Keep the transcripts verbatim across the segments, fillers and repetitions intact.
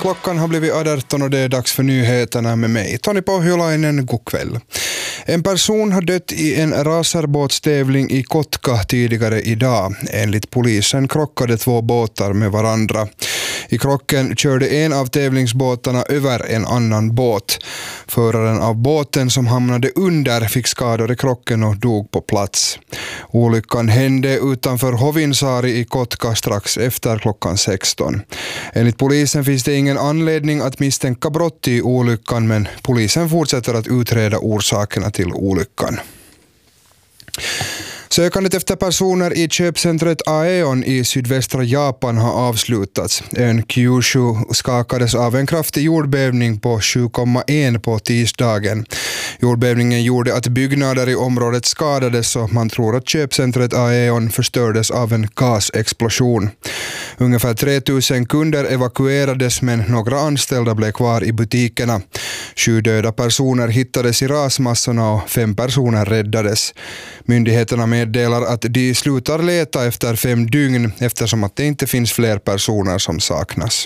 Klockan har blivit arton och det är dags för nyheterna med mig, Tony Pohjolainen. God kväll. En person har dött i en racerbåtstävling i Kotka tidigare idag. Enligt polisen krockade två båtar med varandra. I krocken körde en av tävlingsbåtarna över en annan båt. Föraren av båten som hamnade under fick skador i krocken och dog på plats. Olyckan hände utanför Hovinsaari i Kotka strax efter klockan sexton. Enligt polisen finns det ingen anledning att misstänka brott i olyckan, men polisen fortsätter att utreda orsakerna till olyckan. Sökandet efter personer i köpcentret Aeon i sydvästra Japan har avslutats. Ön Kyushu skakades av en kraftig jordbävning på sju komma ett på tisdagen. Jordbävningen gjorde att byggnader i området skadades och man tror att köpcentret Aeon förstördes av en gasexplosion. Ungefär tre tusen kunder evakuerades, men några anställda blev kvar i butikerna. Sju döda personer hittades i rasmassorna och fem personer räddades. Myndigheterna meddelar att de slutar leta efter fem dygn eftersom att det inte finns fler personer som saknas.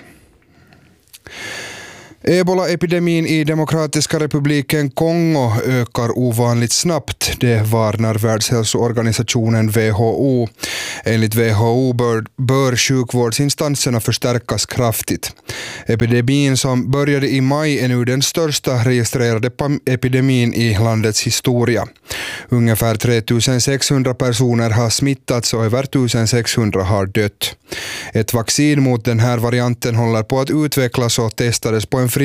Ebola-epidemin i Demokratiska republiken Kongo ökar ovanligt snabbt, det varnar Världshälsoorganisationen W H O. Enligt W H O bör, bör sjukvårdsinstanserna förstärkas kraftigt. Epidemin som började i maj är nu den största registrerade epidemin i landets historia. Ungefär tre tusen sexhundra personer har smittats och över tusen sexhundra har dött. Ett vaccin mot den här varianten håller på att utvecklas och testades på en